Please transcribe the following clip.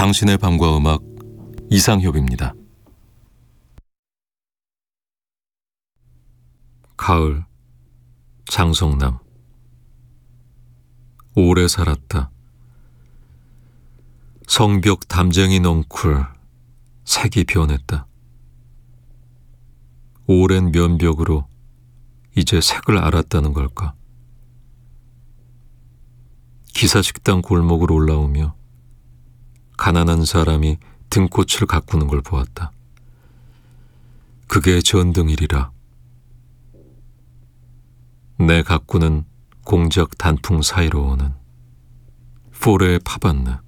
당신의 밤과 음악 이상협입니다. 가을, 장성남. 오래 살았다. 성벽 담쟁이 넝쿨 색이 변했다. 오랜 면벽으로 이제 색을 알았다는 걸까? 기사식당 골목을 올라오며 가난한 사람이 등꽃을 가꾸는 걸 보았다. 그게 전등일이라. 내 가꾸는 공작 단풍 사이로 오는 포레 파반느.